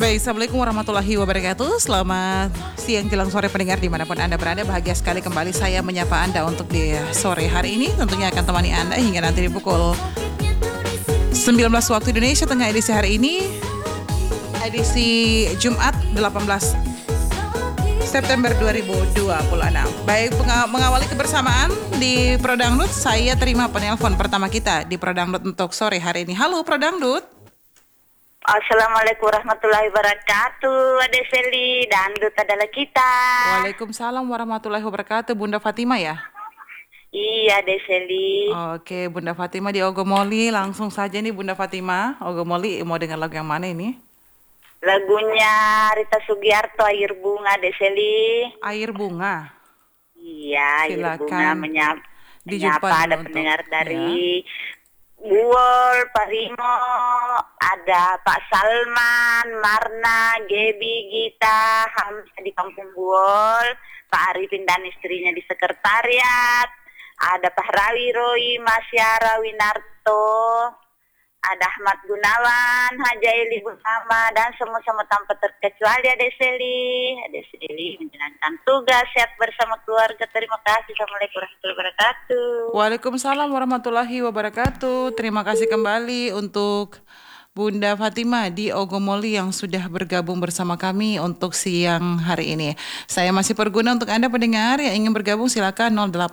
Baik, Assalamualaikum warahmatullahi wabarakatuh. Selamat siang jelang sore pendengar dimanapun Anda berada. Bahagia sekali kembali saya menyapa Anda untuk di sore hari ini. Tentunya akan temani Anda hingga nanti di pukul 19 waktu Indonesia Tengah edisi hari ini. Edisi Jumat 18 September 2026. Baik, mengawali kebersamaan di Prodangdut, saya terima penelpon pertama kita di Prodangdut untuk sore hari ini. Halo Prodangdut. Assalamualaikum warahmatullahi wabarakatuh. Adek Seli, dangdut adalah kita. Waalaikumsalam warahmatullahi wabarakatuh. Bunda Fatima ya? Iya, Adek Seli. Oke, Bunda Fatima di Ogomoli. Langsung saja nih Bunda Fatima. Ogomoli mau dengar lagu yang mana ini? Lagunya Rita Sugiarto, Air Bunga, Adek Seli. Air Bunga. Iya, Air Bunga Silakan menyapa ada pendengar dari Buol, Pak Rimo, ada Pak Salman, Marna, Gebi, Gita, Hamzah di Kampung Buol, Pak Arifin dan istrinya di sekretariat, ada Pak Rawi Roy, Masyara Winarto, ada Ahmad Gunawan, Haja Eli Bunama, dan semua tanpa terkecuali Adek Seli menjalankan tugas sehat bersama keluarga. Terima kasih. Assalamualaikum warahmatullahi wabarakatuh. Waalaikumsalam warahmatullahi wabarakatuh. Terima kasih kembali untuk Bunda Fatima di Ogomoli yang sudah bergabung bersama kami untuk siang hari ini. Saya masih berguna untuk Anda pendengar yang ingin bergabung silakan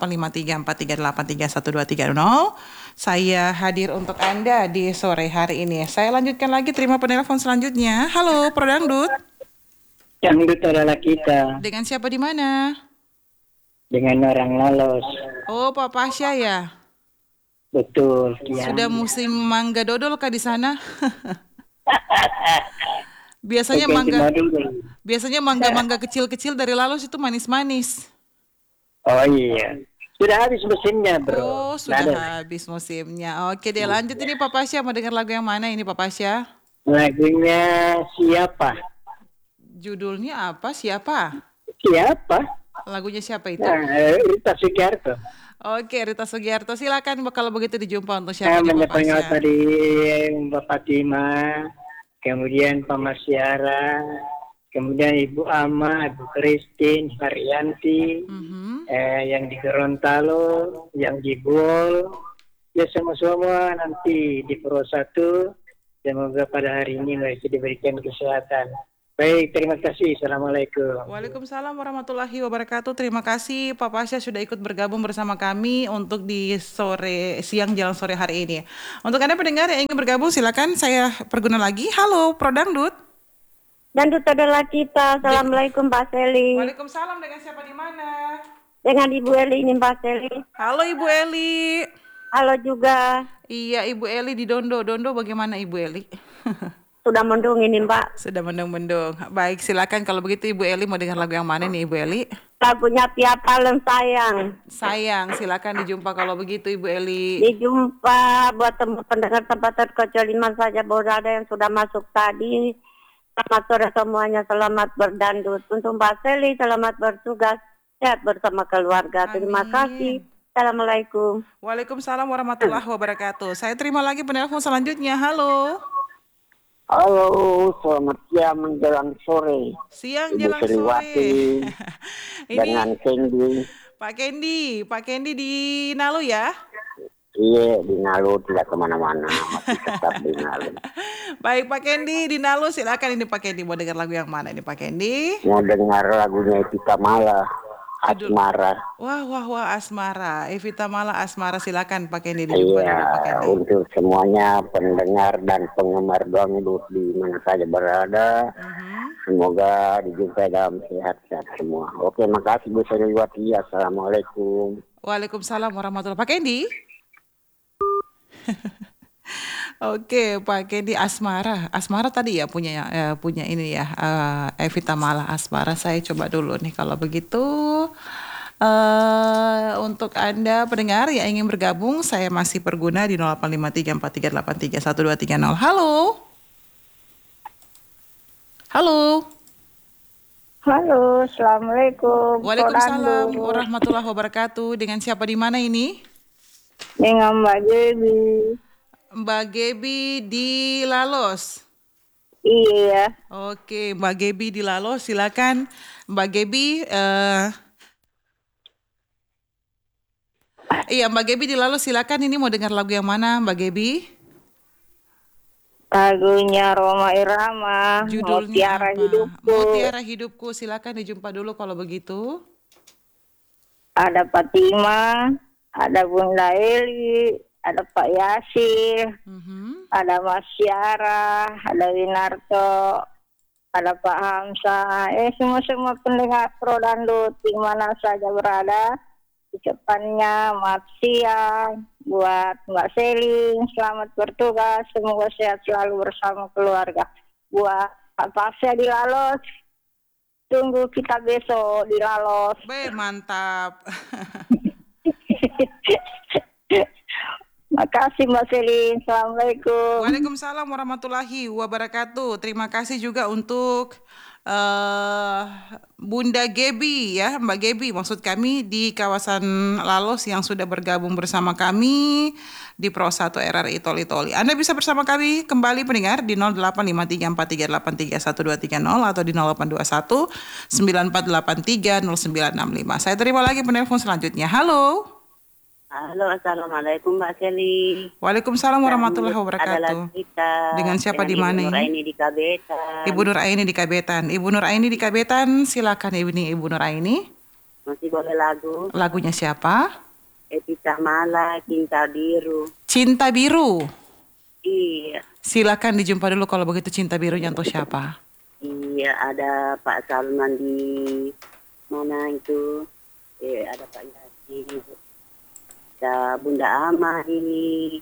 085343831230. Saya hadir untuk Anda di sore hari ini. Saya lanjutkan lagi, terima penelpon selanjutnya. Halo Prodangdut. Dangdut adalah kita. Dengan siapa di mana? Dengan orang Lalos. Oh, Pak Pasya ya? Betul. Sudah musim mangga dodol kah di sana? Biasanya mangga kecil-kecil dari Lalos itu manis-manis. Oh iya. Sudah habis musimnya, bro. Oh, sudah habis musimnya. Oke deh, lanjut ini Pak Pasya. Mau dengar lagu yang mana ini Pak Pasya? Lagunya siapa? Judulnya apa? Siapa? Siapa? Lagunya siapa itu? Rita Sugiarto. Oke, Rita Sugiarto. Silakan kalau begitu dijumpa untuk siapa nih Pak Pasya? Tadi Mbak Fatima, kemudian Pak Masyara, kemudian Ibu Ama, Ibu Christine, Haryanti, yang di Gorontalo, yang di Buol, ya semua nanti di Pro 1. Semoga pada hari ini mereka diberikan kesehatan. Baik, terima kasih. Assalamualaikum. Waalaikumsalam warahmatullahi wabarakatuh. Terima kasih Pak Pasya sudah ikut bergabung bersama kami untuk di siang jalan sore hari ini. Untuk Anda pendengar yang ingin bergabung silakan saya perguna lagi. Halo Prodangdut. Dangdut adalah kita. Assalamualaikum Pak Seli. Waalaikumsalam, dengan siapa di mana? Dengan Ibu Eli ini Pak Seli. Halo Ibu Eli. Halo juga. Iya Ibu Eli di Dondo. Dondo bagaimana Ibu Eli? Sudah mendung ini Pak. Sudah mendung-mendung. Baik, silakan kalau begitu Ibu Eli mau dengar lagu yang mana nih Ibu Eli? Lagunya Tiap Palem Sayang. Sayang, silakan dijumpa kalau begitu Ibu Eli. Dijumpa buat pendengar tempat terkecuali mana saja berada yang sudah masuk tadi. Selamat sore semuanya, selamat berdandut. Untuk Mbak Seli, selamat bertugas, sehat bersama keluarga. Terima kasih. Assalamualaikum. Waalaikumsalam warahmatullahi wabarakatuh. Saya terima lagi penelpon selanjutnya. Halo. Halo, selamat siang menjelang sore. Siang Ibu jelang Sriwati sore. dengan Kendi. Pak Kendi di Nalu ya? Iya, di Nalu tidak kemana-mana, masih tetap di Nalu. Baik Pak Kendi di Nalu, silakan ini Pak Kendi mau dengar lagu yang mana ini Pak Kendi? Mau dengar lagunya Evita Mala, Asmara. Wah, Asmara. Evita Mala, Asmara, silakan Pak Kendi dijumpa dulu Pak Iya, Kendi. untuk semuanya pendengar dan penggemar dangdut di mana saja berada, semoga dijumpai dalam sehat-sehat semua. Oke, makasih Bu Sriwati. Assalamualaikum. Waalaikumsalam warahmatullahi wabarakatuh. Pak Kendi? Oke, Pak Kendi Asmara. Asmara tadi ya punya ini ya, Evita Mala Asmara. Saya coba dulu nih kalau begitu. Untuk Anda pendengar yang ingin bergabung, saya masih berguna di 085343831230. Halo. Halo, Assalamualaikum. Waalaikumsalam warahmatullahi wabarakatuh. Dengan siapa di mana ini? Dengan Mbak Gebi. Mbak Gebi di Lalos. Iya. Oke, Mbak Gebi di Lalo, silakan. Mbak Gebi, iya Mbak Gebi di Lalo, silakan. Ini mau dengar lagu yang mana, Mbak Gebi? Lagunya Roma Irama, Judulnya Mutiara apa? Hidupku. Mutiara Hidupku, silakan dijumpa dulu kalau begitu. Ada Fatima, ada Bunda Eli, ada Pak Yasir, ada Mas Syara, ada Winarto, ada Pak Hamzah, semua pendengar Pro Dangdut di mana saja berada. Ucapannya maaf siang buat Mbak Selin, selamat bertugas, semoga sehat selalu bersama keluarga. Buat Pak Pasya di Lalos, tunggu kita besok di Lalos. Mantap. Makasih Mbak Selin, Assalamualaikum. Waalaikumsalam warahmatullahi wabarakatuh. Terima kasih juga untuk Bunda Gebi ya, Mbak Gebi maksud kami di kawasan Lalos yang sudah bergabung bersama kami di Pro 1 RRI Toli Toli. Anda bisa bersama kami kembali pendengar di 085343831230 atau di 0821 94830965. Saya terima lagi penelpon selanjutnya. Halo. Halo, Assalamualaikum Mbak Seli. Waalaikumsalam warahmatullahi wabarakatuh. Dengan siapa di mana ini? Ibu Nur Aini di Kabetan. Ibu Nur Aini di Kabetan. Ibu Nur Aini di Kabetan, silakan Ibu Nur Aini. Masih boleh lagu? Lagunya siapa? Epita Mala, Cinta Biru. Cinta Biru. Iya. Silakan dijumpa dulu kalau begitu Cinta Birunya untuk siapa? Iya, ada Pak Salman di mana itu? Ada Pak Yasin. Ada Bunda Ama di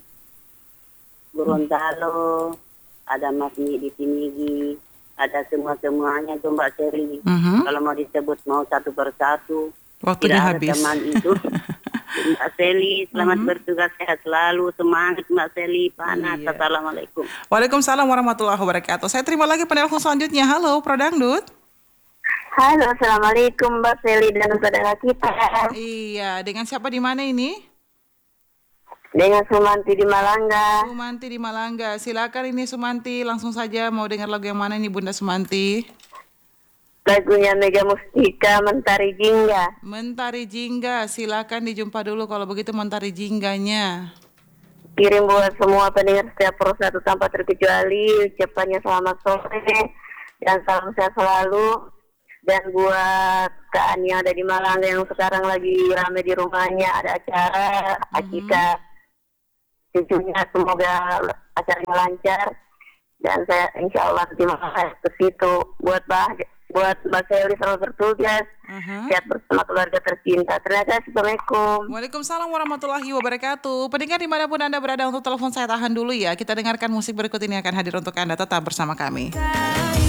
Gorontalo, ada Mas Mi di Tinigi, ada semuanya itu Mbak Seri. Kalau mau disebut mau satu persatu, waktunya tidak habis. Ada teman itu. Mbak Seli, selamat bertugas, sehat selalu, semangat Mbak Seli, panas. Iya. Assalamualaikum. Waalaikumsalam warahmatullahi wabarakatuh. Saya terima lagi penelpon selanjutnya. Halo, Pro Dangdut. Halo, Assalamualaikum Mbak Seli dan saudara kita. Iya, dengan siapa di mana ini? Dengan Sumanti di Malangga. Sumanti di Malangga. Silakan ini Sumanti, langsung saja mau dengar lagu yang mana ini Bunda Sumanti? Lagunya Mega Mustika, Mentari Jingga. Mentari Jingga, silakan dijumpa dulu kalau begitu Mentari Jingganya. Kirim buat semua pendengar setiap Pro 1 tanpa terkecuali, ucapannya selamat sore dan salam sehat selalu. Dan buat Kak Ani yang ada di Malang yang sekarang lagi rame di rumahnya, ada acara Akika cucunya, semoga acaranya lancar dan saya insya Allah terima kasih ke situ. Buat Mbak Seli selalu bertugas, sehat bersama keluarga tercinta. Terima kasih. Assalamualaikum. Waalaikumsalam warahmatullahi wabarakatuh. Pendengar dimanapun Anda berada, untuk telepon saya tahan dulu ya. Kita dengarkan musik berikut ini akan hadir untuk Anda, tetap bersama kami.